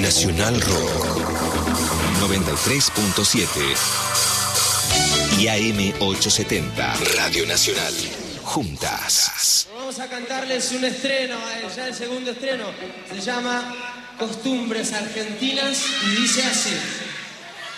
Nacional Rock 93.7 y AM 870 Radio Nacional. Juntas. Vamos a cantarles un estreno, ya el segundo estreno. Se llama Costumbres Argentinas y dice así.